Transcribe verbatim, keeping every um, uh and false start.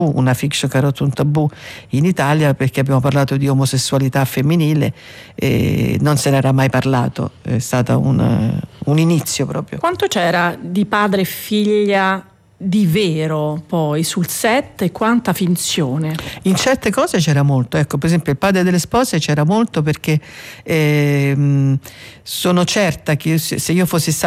una fiction che ha rotto un tabù in Italia, perché abbiamo parlato di omosessualità femminile e non se n'era mai parlato, è stato un, un inizio proprio. Quanto c'era di padre e figlia di vero poi sul set e quanta finzione? In certe cose c'era molto, ecco, per esempio il padre delle spose c'era molto, perché eh, sono certa che se io fossi stata